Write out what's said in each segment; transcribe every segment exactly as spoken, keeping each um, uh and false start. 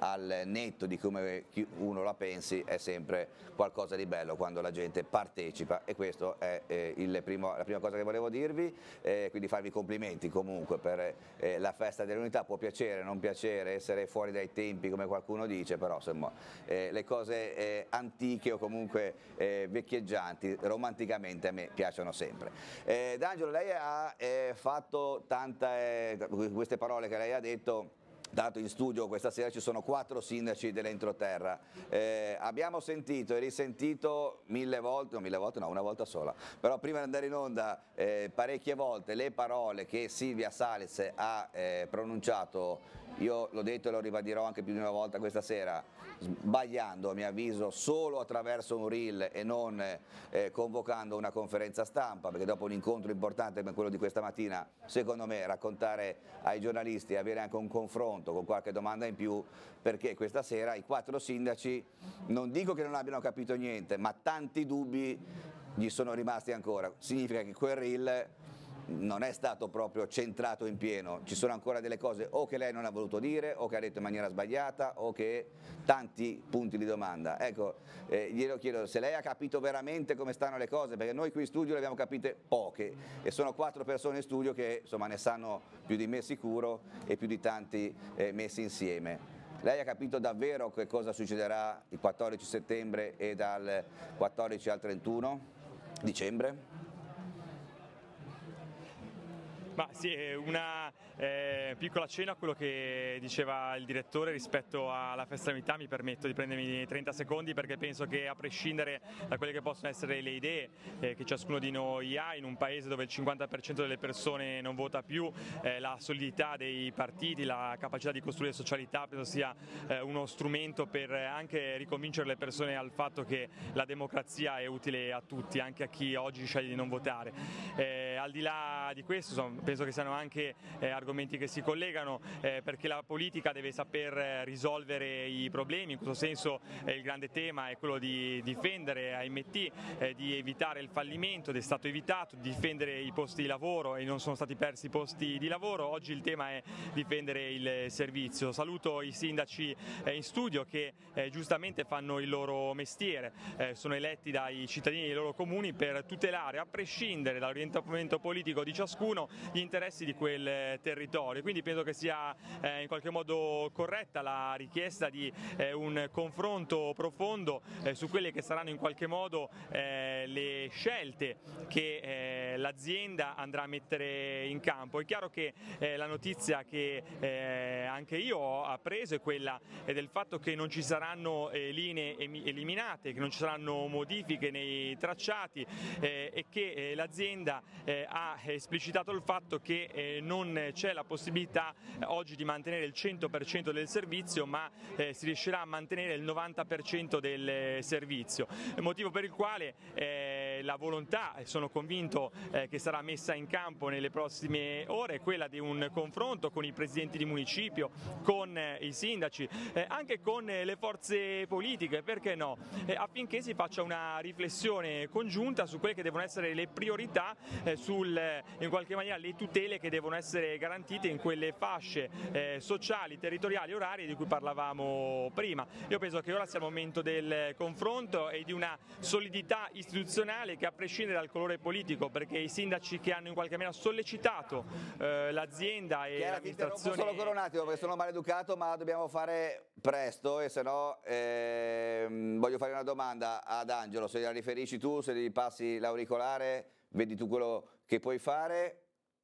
al netto di come uno la pensi è sempre qualcosa di bello quando la gente partecipa, e questo è eh, il primo, la prima cosa che volevo dirvi, eh, quindi farvi complimenti comunque per eh, la festa dell'unità. Può piacere, non piacere, essere fuori dai tempi come qualcuno dice, però insomma eh, le cose eh, antiche o comunque eh, vecchieggianti romanticamente a me piacciono sempre. Eh, D'Angelo, lei ha eh, fatto tante, eh, queste parole che lei ha detto. Dato in studio questa sera ci sono quattro sindaci dell'entroterra, eh, abbiamo sentito e risentito mille volte, no mille volte no, una volta sola, però prima di andare in onda eh, parecchie volte le parole che Silvia Salis ha eh, pronunciato, io l'ho detto e lo ribadirò anche più di una volta questa sera, sbagliando a mio avviso solo attraverso un reel e non eh, convocando una conferenza stampa, perché dopo un incontro importante come quello di questa mattina, secondo me raccontare ai giornalisti e avere anche un confronto con qualche domanda in più, perché questa sera i quattro sindaci non dico che non abbiano capito niente, ma tanti dubbi gli sono rimasti ancora. Significa che quel reel non è stato proprio centrato in pieno, ci sono ancora delle cose o che lei non ha voluto dire o che ha detto in maniera sbagliata o che tanti punti di domanda. Ecco, eh, glielo chiedo se lei ha capito veramente come stanno le cose, perché noi qui in studio le abbiamo capite poche e sono quattro persone in studio che insomma ne sanno più di me sicuro e più di tanti eh, messi insieme. Lei ha capito davvero che cosa succederà il quattordici settembre e dal quattordici al trentuno dicembre? Ma sì, una eh, piccola cena a quello che diceva il direttore rispetto alla festa dell'unità. Mi permetto di prendermi trenta secondi perché penso che, a prescindere da quelle che possono essere le idee eh, che ciascuno di noi ha, in un paese dove il cinquanta per cento delle persone non vota più, eh, la solidità dei partiti, la capacità di costruire socialità penso sia eh, uno strumento per anche riconvincere le persone al fatto che la democrazia è utile a tutti, anche a chi oggi sceglie di non votare. Eh, al di là di questo, insomma, penso che siano anche eh, argomenti che si collegano, eh, perché la politica deve saper eh, risolvere i problemi. In questo senso eh, il grande tema è quello di difendere A M T, eh, di evitare il fallimento, ed è stato evitato, di difendere i posti di lavoro e non sono stati persi i posti di lavoro. Oggi il tema è difendere il servizio. Saluto i sindaci eh, in studio che eh, giustamente fanno il loro mestiere, eh, sono eletti dai cittadini dei loro comuni per tutelare, a prescindere dall'orientamento politico di ciascuno, gli interessi di quel territorio. Quindi penso che sia eh, in qualche modo corretta la richiesta di eh, un confronto profondo eh, su quelle che saranno in qualche modo eh, le scelte che eh, l'azienda andrà a mettere in campo. È chiaro che eh, la notizia che eh, anche io ho appreso è quella eh, del fatto che non ci saranno eh, linee eliminate, che non ci saranno modifiche nei tracciati eh, e che eh, l'azienda eh, ha esplicitato il fatto che eh, non c'è la possibilità eh, oggi di mantenere il cento per cento del servizio, ma eh, si riuscirà a mantenere il novanta per cento del eh, servizio, motivo per il quale eh, la volontà, e sono convinto eh, che sarà messa in campo nelle prossime ore, è quella di un confronto con i presidenti di municipio, con eh, i sindaci, eh, anche con eh, le forze politiche, perché no, eh, affinché si faccia una riflessione congiunta su quelle che devono essere le priorità, eh, sul, eh, in qualche maniera le tutele che devono essere garantite in quelle fasce eh, sociali, territoriali, orarie di cui parlavamo prima. Io penso che ora sia il momento del confronto e di una solidità istituzionale che, a prescindere dal colore politico, perché i sindaci che hanno in qualche maniera sollecitato eh, l'azienda e l'amministrazione... Solo ancora un attimo perché sono maleducato, ma dobbiamo fare presto e se no ehm, voglio fare una domanda ad Angelo, se la riferisci tu, se gli passi l'auricolare, vedi tu quello che puoi fare.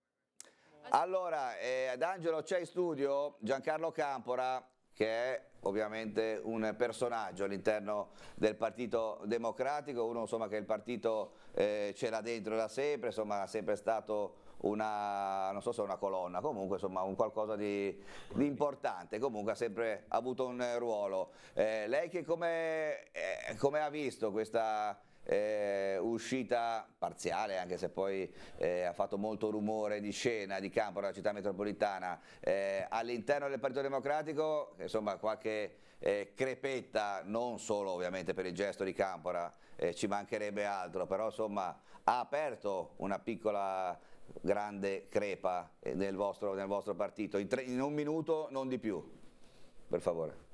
Allora, eh, ad Angelo c'è in studio Giancarlo Campora, che è ovviamente un personaggio all'interno del Partito Democratico, uno insomma che il partito eh, ce l'ha dentro da sempre, insomma ha sempre stato una, non so se una colonna, comunque insomma un qualcosa di, di importante, comunque ha sempre avuto un ruolo. Eh, lei che come, eh, come ha visto questa... Eh, uscita parziale, anche se poi eh, ha fatto molto rumore di scena di campo della città metropolitana, eh, all'interno del Partito Democratico, insomma qualche eh, crepetta, non solo ovviamente per il gesto di Campora, eh, ci mancherebbe altro, però insomma ha aperto una piccola grande crepa nel vostro, nel vostro partito, in, tre, in un minuto non di più, per favore.